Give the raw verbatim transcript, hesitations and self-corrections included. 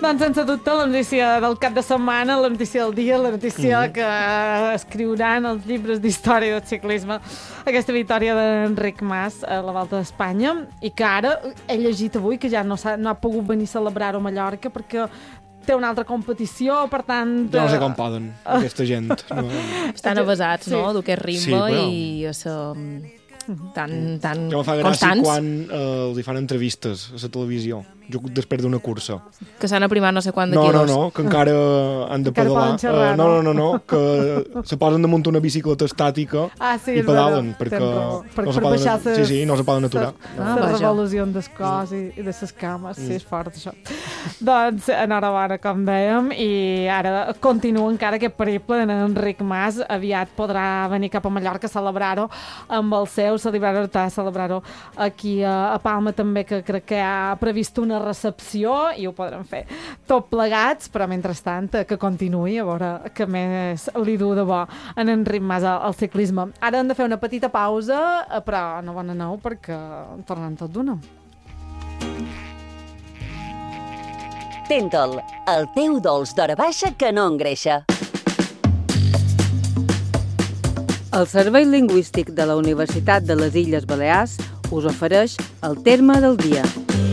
Doncs, sense dubte, la notícia del cap de setmana, la notícia del dia, la notícia mm. que escriuran els llibres d'història del ciclisme, aquesta victòria d'Enric Mas a la Volta d'Espanya, i que ara he llegit avui que ja no, no ha pogut venir a celebrar-ho a Mallorca perquè té una altra competició, per tant... Jo no sé com poden, aquesta gent. No. Estan avasats, sí. no?, del que és ritme sí, però... i a ser tan, tan constants. Ja me fa gràcia quan eh, els hi fan entrevistes a la televisió, jo després d'una cursa. Que s'han aprimat no sé quant de no, quilos. No, no, que encara han de pedalar. Xerrar, uh, no, no, no, no, que se posen damunt una bicicleta estàtica ah, sí, i pedalen, perquè, per, no per poden, baixar sí, sí, no se poden aturar. La ah, revolució des cos i, i de les cames, mm. sí, és fort això. Doncs enhorabona, com dèiem, i ara continua encara aquest periple d'Enric Mas, aviat podrà venir cap a Mallorca a celebrar-ho amb el seu, celebrar-ho, celebrar-ho aquí a, a Palma també, que crec que ha previst una recepció i ho podrem fer tot plegats, però mentrestant que continuï, a veure què més li du de bo en Enric Mas al, al ciclisme. Ara hem de fer una petita pausa, però no bon aneu perquè tornem tot d'una. Tentol, el teu dolç d'hora baixa que no engreixa. El Servei Lingüístic de la Universitat de les Illes Balears us ofereix el terme del dia.